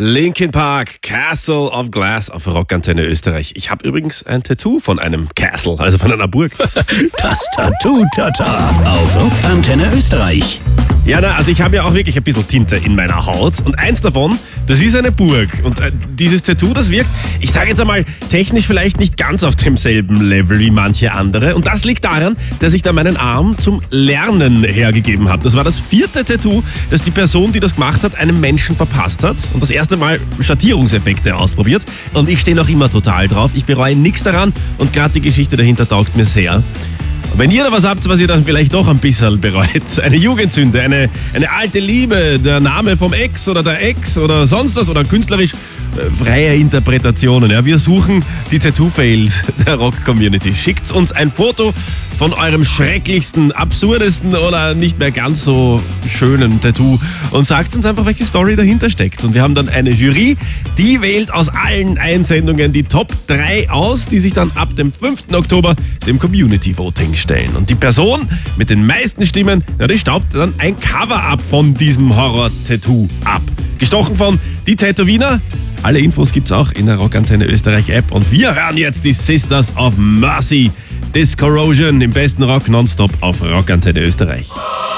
Linkin Park, Castle of Glass auf Rockantenne Österreich. Ich habe übrigens ein Tattoo von einem Castle, also von einer Burg. Das Tattoo-Tata auf Rockantenne Österreich. Ja, also ich habe ja auch wirklich ein bisschen Tinte in meiner Haut und eins davon, das ist eine Burg. Und dieses Tattoo, das wirkt, ich sage jetzt einmal, technisch vielleicht nicht ganz auf demselben Level wie manche andere. Und das liegt daran, dass ich da meinen Arm zum Lernen hergegeben habe. Das war das 4. Tattoo, das die Person, die das gemacht hat, einem Menschen verpasst hat. Und das erste Mal Schattierungseffekte ausprobiert. Und ich stehe noch immer total drauf. Ich bereue nichts daran und gerade die Geschichte dahinter taugt mir sehr. Wenn ihr da was habt, was ihr dann vielleicht doch ein bisschen bereut, eine Jugendsünde, eine alte Liebe, der Name vom Ex oder der Ex oder sonst was oder künstlerisch freie Interpretationen. Ja, wir suchen die Tattoo-Fails der Rock-Community. Schickt uns ein Foto von eurem schrecklichsten, absurdesten oder nicht mehr ganz so schönen Tattoo und sagt uns einfach, welche Story dahinter steckt. Und wir haben dann eine Jury, die wählt aus allen Einsendungen die Top 3 aus, die sich dann ab dem 5. Oktober dem Community Voting stellen. Und die Person mit den meisten Stimmen, die staubt dann ein Cover-Up von diesem Horror-Tattoo ab. Gestochen von Die Tätowiner. Alle Infos gibt's auch in der Rockantenne Österreich App. Und wir hören jetzt die Sisters of Mercy. Discorrosion im besten Rock nonstop auf Rockantenne Österreich.